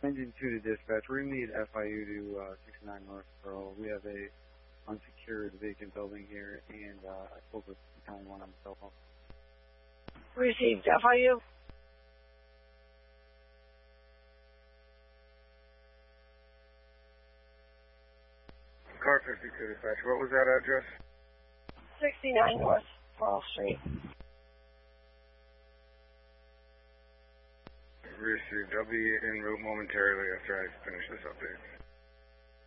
Engine 2 to dispatch. We need FIU to 69 North Pearl. We have a unsecured vacant building here, and I spoke with County 1 on the cell phone. Received. FIU. Car 52 dispatch. What was that address? 69 North Pearl Street. Received. I'll be en route momentarily after I finish this update.